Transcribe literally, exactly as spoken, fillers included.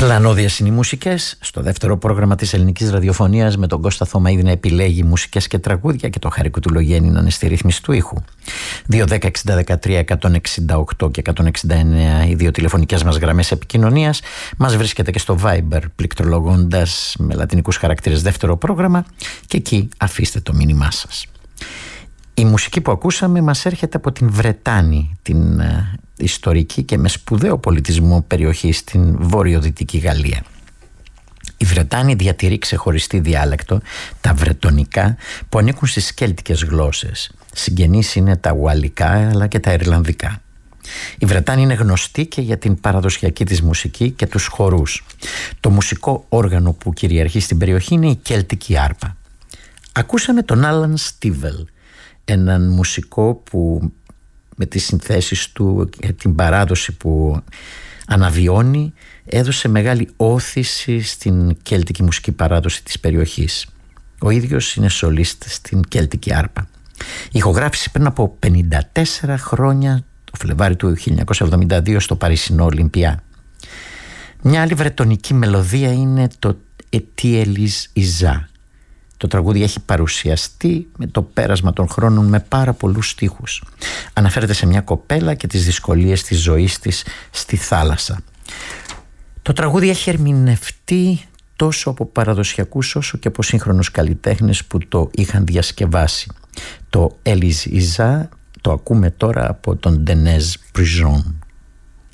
Πλανώδιες είναι οι μουσικές. Στο δεύτερο πρόγραμμα της ελληνικής ραδιοφωνίας με τον Κώστα Θωμαίδη να επιλέγει μουσικές και τραγούδια και τον Χάρη Κουτουλογέννη να είναι στη ρύθμιση του ήχου. δύο δέκα εξήντα δεκατρία εκατόν εξήντα οκτώ και εκατόν εξήντα εννέα οι δύο τηλεφωνικές μας γραμμές επικοινωνίας. Μας βρίσκεται και στο Viber πληκτρολογώντας με λατινικούς χαρακτήρες δεύτερο πρόγραμμα και εκεί αφήστε το μήνυμά σας. Η μουσική που ακούσαμε μας έρχεται από την Βρετάνη, την ε, ιστορική και με σπουδαίο πολιτισμό περιοχή στην βορειοδυτική Γαλλία. Η Βρετάνη διατηρεί ξεχωριστή διάλεκτο, τα βρετονικά, που ανήκουν στις κέλτικες γλώσσες. Συγγενείς είναι τα ουαλικά αλλά και τα ιρλανδικά. Η Βρετάνη είναι γνωστή και για την παραδοσιακή της μουσική και τους χορούς. Το μουσικό όργανο που κυριαρχεί στην περιοχή είναι η κέλτικη άρπα. Ακούσαμε τον Άλαν Στίβελ, έναν μουσικό που με τις συνθέσεις του και την παράδοση που αναβιώνει έδωσε μεγάλη όθηση στην κέλτικη μουσική παράδοση της περιοχής. Ο ίδιος είναι σολίστ στην κέλτικη άρπα. Ηχογράφησε πριν από πενήντα τέσσερα χρόνια, το Φλεβάρι του χίλια εννιακόσια εβδομήντα δύο, στο Παρισινό Ολυμπιά. Μια άλλη βρετονική μελωδία είναι το «Ετί Ελίζ Ιζά». Το τραγούδι έχει παρουσιαστεί με το πέρασμα των χρόνων με πάρα πολλούς στίχους. Αναφέρεται σε μια κοπέλα και τις δυσκολίες της ζωής της στη θάλασσα. Το τραγούδι έχει ερμηνευτεί τόσο από παραδοσιακούς όσο και από σύγχρονους καλλιτέχνες που το είχαν διασκευάσει. Το Elise Isa το ακούμε τώρα από τον Denez Prison.